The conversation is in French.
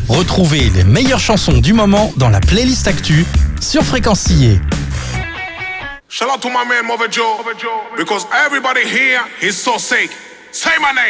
Retrouvez les meilleures chansons du moment dans la playlist Actu sur Fréquence Sillé. Shout out to my man Mother Joe, because everybody here is so sick. Say my name.